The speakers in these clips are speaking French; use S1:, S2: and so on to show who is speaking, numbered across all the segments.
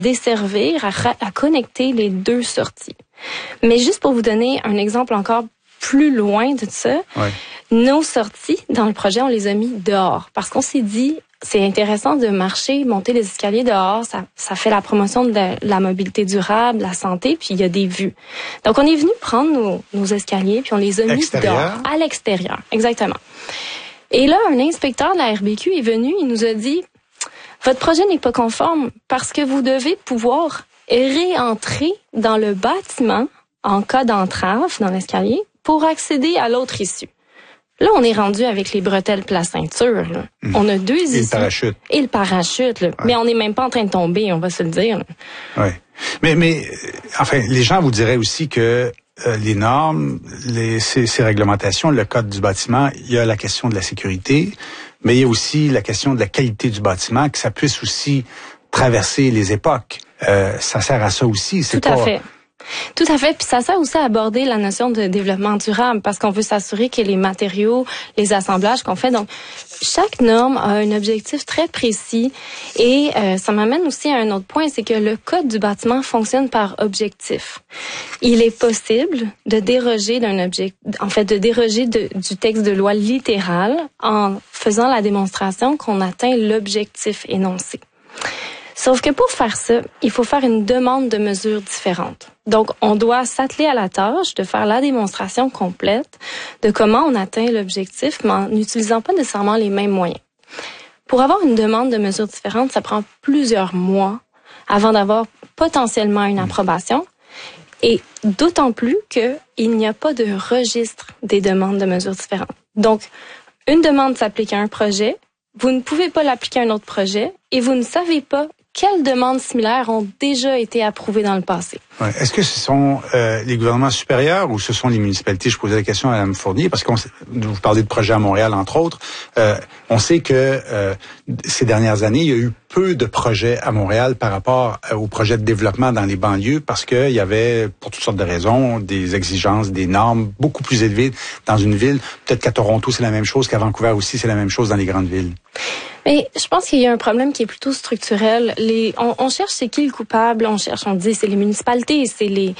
S1: desservir, à connecter les deux sorties. Mais juste pour vous donner un exemple encore plus loin de ça, nos sorties dans le projet, on les a mis dehors parce qu'on s'est dit, c'est intéressant de marcher, monter les escaliers dehors, ça fait la promotion de la mobilité durable, la santé, puis il y a des vues. Donc on est venu prendre nos escaliers puis on les a mis dehors, à l'extérieur, exactement. Et là, un inspecteur de la RBQ est venu, il nous a dit, votre projet n'est pas conforme parce que vous devez pouvoir réentrer dans le bâtiment en cas d'entrave dans l'escalier pour accéder à l'autre issue. Là, on est rendu avec les bretelles plat ceinture. Là. On a deux issues.
S2: Et le parachute.
S1: Et le parachute. Là. Mais on n'est même pas en train de tomber, on va se le dire.
S2: Oui. Mais enfin, les gens vous diraient aussi que les normes, ces réglementations, le code du bâtiment, il y a la question de la sécurité, mais il y a aussi la question de la qualité du bâtiment, que ça puisse aussi traverser les époques. Ça sert à ça aussi.
S1: Tout à fait. Tout à fait. Puis ça sert aussi à aborder la notion de développement durable parce qu'on veut s'assurer que les matériaux, les assemblages qu'on fait, donc chaque norme a un objectif très précis et ça m'amène aussi à un autre point, c'est que le code du bâtiment fonctionne par objectif. Il est possible de déroger du texte de loi littéral en faisant la démonstration qu'on atteint l'objectif énoncé. Sauf que pour faire ça, il faut faire une demande de mesures différentes. Donc, on doit s'atteler à la tâche de faire la démonstration complète de comment on atteint l'objectif, mais en n'utilisant pas nécessairement les mêmes moyens. Pour avoir une demande de mesures différentes, ça prend plusieurs mois avant d'avoir potentiellement une approbation. Et d'autant plus qu'il n'y a pas de registre des demandes de mesures différentes. Donc, une demande s'applique à un projet, vous ne pouvez pas l'appliquer à un autre projet et vous ne savez pas quelles demandes similaires ont déjà été approuvées dans le passé.
S2: Ouais. Est-ce que ce sont les gouvernements supérieurs ou ce sont les municipalités? Je posais la question à Mme Fournier parce que vous parlez de projets à Montréal, entre autres. On sait que ces dernières années, il y a eu peu de projets à Montréal par rapport aux projets de développement dans les banlieues parce qu'il y avait, pour toutes sortes de raisons, des exigences, des normes beaucoup plus élevées dans une ville. Peut-être qu'à Toronto, c'est la même chose, qu'à Vancouver aussi, c'est la même chose dans les grandes villes.
S1: Mais je pense qu'il y a un problème qui est plutôt structurel. On cherche c'est qui le coupable, on dit c'est les municipalités, c'est les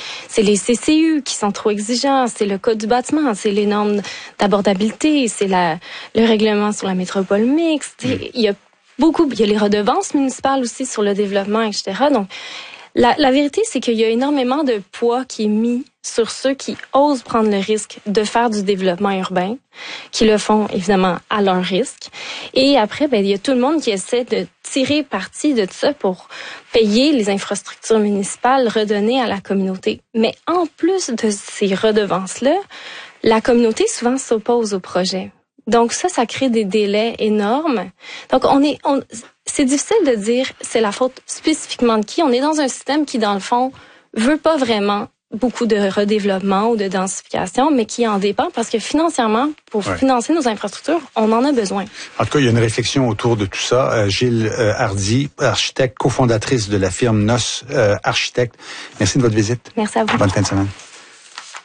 S1: CCU qui sont trop exigeants, c'est le code du bâtiment, c'est les normes d'abordabilité, c'est le règlement sur la métropole mixte. Il y a les redevances municipales aussi sur le développement, etc. Donc, la vérité, c'est qu'il y a énormément de poids qui est mis sur ceux qui osent prendre le risque de faire du développement urbain, qui le font évidemment à leur risque. Et après, il y a tout le monde qui essaie de tirer parti de ça pour payer les infrastructures municipales redonnées à la communauté. Mais en plus de ces redevances-là, la communauté souvent s'oppose au projet. Donc ça crée des délais énormes. Donc c'est difficile de dire c'est la faute spécifiquement de qui. On est dans un système qui, dans le fond, veut pas vraiment beaucoup de redéveloppement ou de densification, mais qui en dépend parce que financièrement, pour financer nos infrastructures, on en a besoin.
S2: En tout cas, il y a une réflexion autour de tout ça. Gilles Hardy, architecte, cofondatrice de la firme NOS Architecte. Merci de votre visite.
S1: Merci à vous.
S2: Bonne fin de semaine.